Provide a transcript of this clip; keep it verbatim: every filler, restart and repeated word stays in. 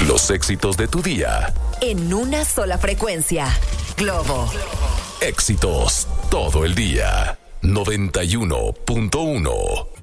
Los éxitos de tu día. En una sola frecuencia. Globo. Éxitos todo el día. noventa y uno punto uno